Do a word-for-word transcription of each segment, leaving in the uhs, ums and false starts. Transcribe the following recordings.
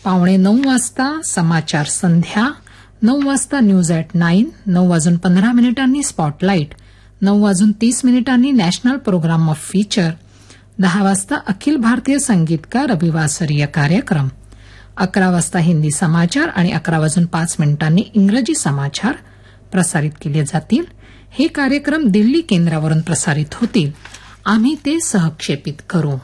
पावणे नऊ वाजता समाचार संध्या, नऊ वाजता न्यूज ॲट नाईन, नऊ वाजून पंधरा मिनिटांनी स्पॉटलाईट, नऊ वाजून तीस मिनिटांनी नॅशनल प्रोग्राम ऑफ फीचर, दहा वाजता अखिल भारतीय संगीतकार रविवासरीय कार्यक्रम, अकरा वाजता हिंदी समाचार आणि अकरा वाजून पाच मिनिटांनी इंग्रजी समाचार प्रसारित केले जातील. हे कार्यक्रम दिल्ली केंद्रावरून प्रसारित होतील. आम्ही ते सहक्षेपित करू.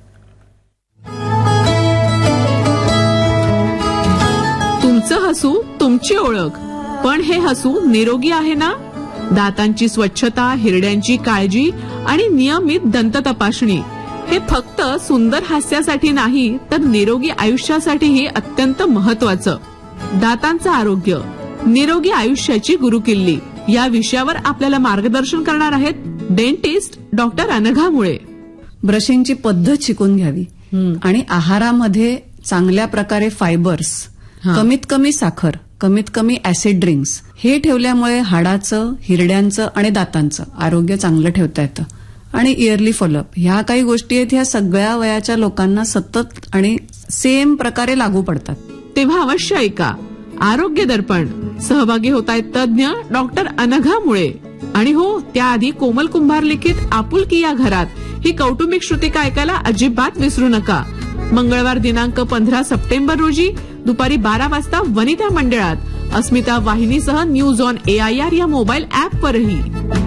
तुमचं हसू तुमची ओळख, पण हे हसू निरोगी आहे ना? दातांची स्वच्छता, हिरड्यांची काळजी आणि नियमित दंत तपासणी हे फक्त सुंदर हास्यासाठी नाही तर निरोगी आयुष्यासाठीही अत्यंत महत्वाचं. दातांचं आरोग्य, निरोगी आयुष्याची गुरुकिल्ली या विषयावर आपल्याला मार्गदर्शन करणार आहेत डेंटिस्ट डॉक्टर अनघा मुळे. ब्रशिंगची पद्धत शिकून घ्यावी आणि आहारामध्ये चांगल्या प्रकारे फायबर्स, कमीत कमी साखर, कमीत कमी ऍसिड ड्रिंक्स हे ठेवल्यामुळे हाडाचं, हिरड्यांचं आणि दातांचं आरोग्य चांगलं ठेवता येतं. आणि इयरली फॉलोअप ह्या काही गोष्टी आहेत, ह्या सगळ्या वयाच्या लोकांना सतत आणि सेम प्रकारे लागू पडतात. तेव्हा अवश्य ऐका आरोग्य दर्पण. सहभागी होत आहेत तज्ज्ञ डॉक्टर अनघा मुळे. आणि हो, त्याआधी कोमल कुंभार लिखित आपुलकी या घरात ही कौटुंबिक श्रुतिका ऐकायला अजिबात विसरू नका. मंगळवार दिनांक पंधरा सप्टेंबर रोजी दुपारी बारा वाजता वनिता मंडळात अस्मिता वाहिनीसह न्यूज ऑन एआयआर या मोबाईल ऍपवरही.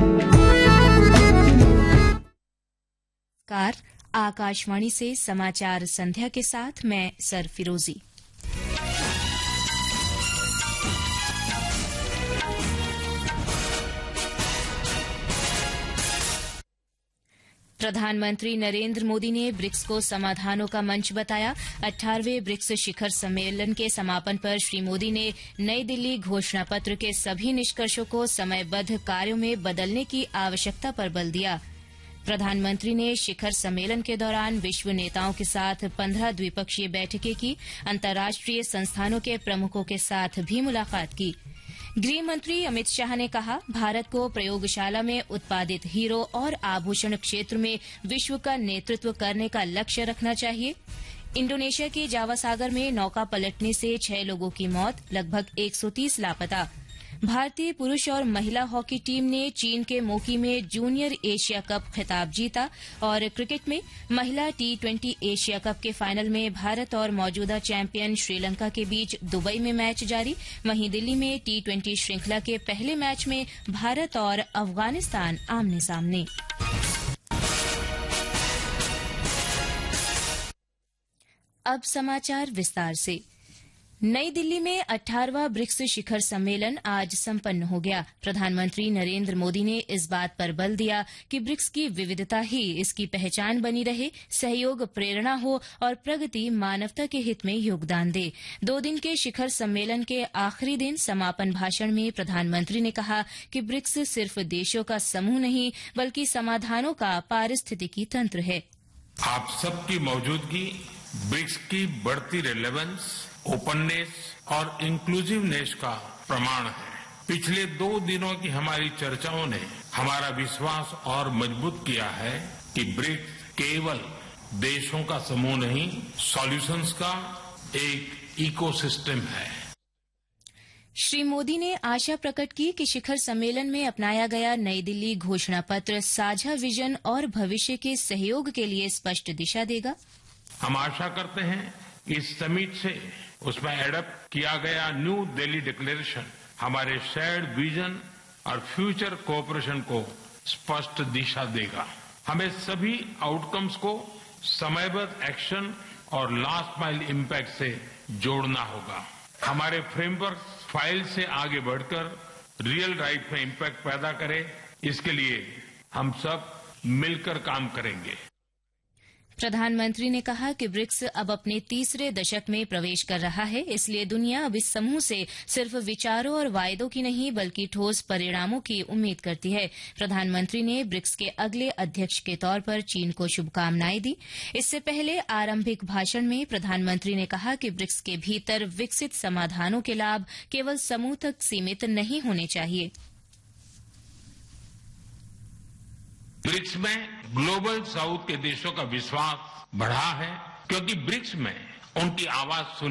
आकाशवाणी से समाचार संध्या के साथ मैं सर फिरोजी. प्रधानमंत्री नरेंद्र मोदी ने ब्रिक्स को समाधानों का मंच बताया. अठारहवें ब्रिक्स शिखर सम्मेलन के समापन पर श्री मोदी ने नई दिल्ली घोषणा पत्र के सभी निष्कर्षों को समयबद्ध कार्यों में बदलने की आवश्यकता पर बल दिया. प्रधानमंत्री ने शिखर सम्मेलन के दौरान विश्व नेताओं के साथ पंद्रह द्विपक्षीय बैठकें की. अंतर्राष्ट्रीय संस्थानों के प्रमुखों के साथ भी मुलाकात की. गृह मंत्री अमित शाह ने कहा, भारत को प्रयोगशाला में उत्पादित हीरो और आभूषण क्षेत्र में विश्व का नेतृत्व करने का लक्ष्य रखना चाहिए. इंडोनेशिया के जावा सागर में नौका पलटने से छह लोगों की मौत, लगभग एक सौ तीस लापता. भारतीय पुरुष और महिला हॉकी टीम ने चीन के मोकी में जूनियर एशिया कप खिताब जीता. और क्रिकेट में महिला टी ट्वेंटी एशिया कप के फाइनल में भारत और मौजूदा चैंपियन श्रीलंका के बीच दुबई में मैच जारी. वहीं दिल्ली में टी ट्वेंटी श्रृंखला के पहले मैच में भारत और अफगानिस्तान आमने सामने. अब समाचार विस्तार से. नई दिल्ली में अठारहवां ब्रिक्स शिखर सम्मेलन आज संपन्न हो गया. प्रधानमंत्री नरेंद्र मोदी ने इस बात पर बल दिया कि ब्रिक्स की विविधता ही इसकी पहचान बनी रहे, सहयोग प्रेरणा हो और प्रगति मानवता के हित में योगदान दे. दो दिन के शिखर सम्मेलन के आखिरी दिन समापन भाषण में प्रधानमंत्री ने कहा कि ब्रिक्स सिर्फ देशों का समूह नहीं बल्कि समाधानों का पारिस्थितिकी तंत्र है. आप सबकी मौजूदगी ब्रिक्स की बढ़ती रेलेवेंस, ओपननेस और इंक्लूसिवनेस का प्रमाण है. पिछले दो दिनों की हमारी चर्चाओं ने हमारा विश्वास और मजबूत किया है कि ब्रिक्स केवल देशों का समूह नहीं, सॉल्यूशंस का एक इकोसिस्टम है. श्री मोदी ने आशा प्रकट की कि शिखर सम्मेलन में अपनाया गया नई दिल्ली घोषणा पत्र साझा विजन और भविष्य के सहयोग के लिए स्पष्ट दिशा देगा. हम आशा करते हैं इस समिट से उसमें एडप्ट किया गया न्यू दिल्ली डिक्लेरेशन हमारे शेयर्ड विजन और फ्यूचर कोऑपरेशन को स्पष्ट दिशा देगा. हमें सभी आउटकम्स को समयबद्ध एक्शन और लास्ट माइल इम्पैक्ट से जोड़ना होगा. हमारे फ्रेमवर्क फाइल से आगे बढ़कर रियल लाइफ में इम्पैक्ट पैदा करे, इसके लिए हम सब मिलकर काम करेंगे. प्रधानमंत्री ने कहा कि ब्रिक्स अब अपने तीसरे दशक में प्रवेश कर रहा है, इसलिए दुनिया अब इस समूह से सिर्फ विचारों और वायदों की नहीं बल्कि ठोस परिणामों की उम्मीद करती है. प्रधानमंत्री ने ब्रिक्स के अगले अध्यक्ष के तौर पर चीन को शुभकामनाएं दी. इससे पहले आरंभिक भाषण में प्रधानमंत्री ने कहा कि ब्रिक्स के भीतर विकसित समाधानों के लाभ केवल समूह तक सीमित नहीं होने चाहिए. ब्रिक्स में ग्लोबल साउथ के देशों का विश्वास बढ़ा है क्योंकि ब्रिक्स में उनकी आवाज सुन